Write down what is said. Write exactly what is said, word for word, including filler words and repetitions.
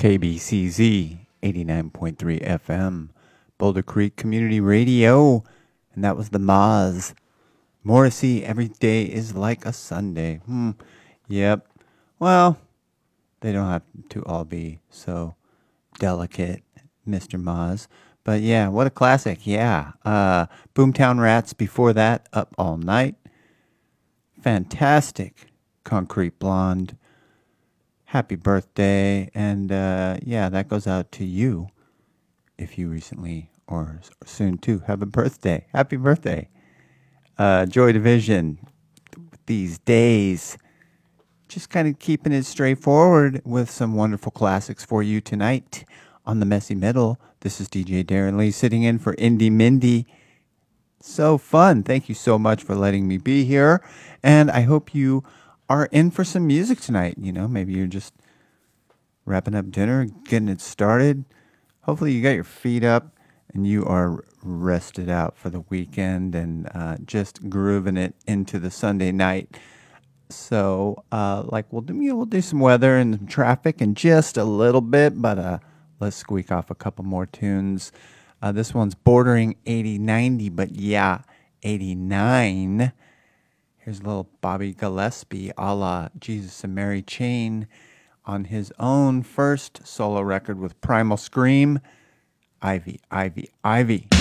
K B C Z eighty-nine point three F M, Boulder Creek Community Radio, and that was the Moz. Morrissey, every day is like a Sunday. Hmm, yep. Well, they don't have to all be so delicate, Mister Moz. But yeah, what a classic, yeah. Uh, Boomtown Rats before that, Up All Night. Fantastic, Concrete Blonde. Happy birthday, and uh, yeah, that goes out to you if you recently or soon to have a birthday. Happy birthday. Uh, Joy Division, these days, just kind of keeping it straightforward with some wonderful classics for you tonight on the Messy Middle. This is D J Darren Lee sitting in for Indie Mindy. So fun. Thank you so much for letting me be here, and I hope you are in for some music tonight. You know, maybe you're just wrapping up dinner, getting it started. Hopefully you got your feet up and you are rested out for the weekend and uh, just grooving it into the Sunday night. So, uh, like we'll do, we'll do some weather and some traffic in just a little bit, but uh, let's squeak off a couple more tunes. Uh, this one's bordering eighty ninety, but yeah, eighty-nine. Here's a little Bobby Gillespie a la Jesus and Mary Chain on his own first solo record with Primal Scream, Ivy, Ivy, Ivy.